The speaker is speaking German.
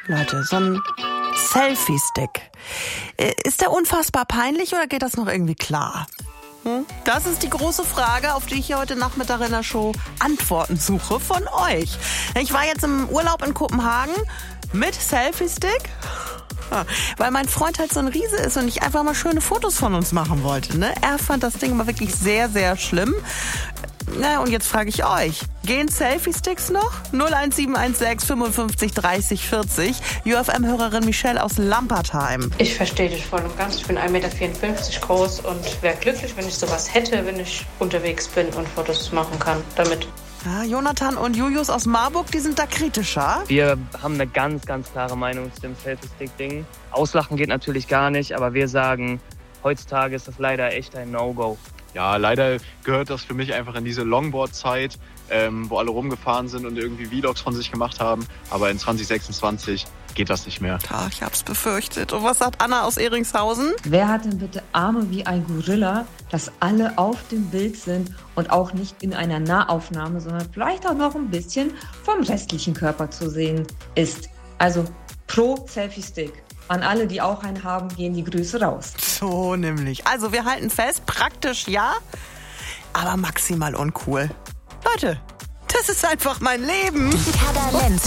Leute, so ein Selfie-Stick. Ist der unfassbar peinlich oder geht das noch irgendwie klar? Das ist die große Frage, auf die ich hier heute Nachmittag in der Show Antworten suche von euch. Ich war jetzt im Urlaub in Kopenhagen mit Selfie-Stick, weil mein Freund halt so ein Riese ist und ich einfach mal schöne Fotos von uns machen wollte. Ne? Er fand das Ding immer wirklich sehr, sehr schlimm. Na, und jetzt frage ich euch, gehen Selfie-Sticks noch? 01716 55 30 40. UFM-Hörerin Michelle aus Lampertheim. Ich verstehe dich voll und ganz. Ich bin 1,54 Meter groß und wäre glücklich, wenn ich sowas hätte, wenn ich unterwegs bin und Fotos machen kann damit. Ja, Jonathan und Julius aus Marburg, die sind da kritischer. Wir haben eine ganz, ganz klare Meinung zu dem Selfie-Stick-Ding. Auslachen geht natürlich gar nicht, aber wir sagen, heutzutage ist das leider echt ein No-Go. Ja, leider gehört das für mich einfach in diese Longboard-Zeit, wo alle rumgefahren sind und irgendwie Vlogs von sich gemacht haben. Aber in 2026 geht das nicht mehr. Ach, ich hab's befürchtet. Und was sagt Anna aus Eringshausen? Wer hat denn bitte Arme wie ein Gorilla, dass alle auf dem Bild sind und auch nicht in einer Nahaufnahme, sondern vielleicht auch noch ein bisschen vom restlichen Körper zu sehen ist? Also pro Selfie-Stick. An alle, die auch einen haben, gehen die Grüße raus. So nämlich. Also wir halten fest, praktisch ja, aber maximal uncool. Leute, das ist einfach mein Leben. Die Kader Lenz